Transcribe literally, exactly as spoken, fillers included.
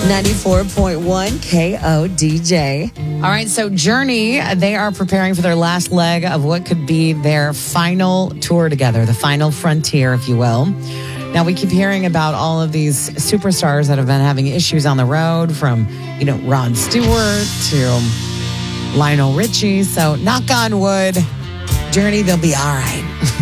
ninety-four point one K O D J. All right, so Journey, they are preparing for their last leg of what could be their final tour together, the final frontier, if you will. Now, we keep hearing about all of these superstars that have been having issues on the road, from, you know, Rod Stewart to Lionel Richie. So knock on wood, Journey, they'll be all right.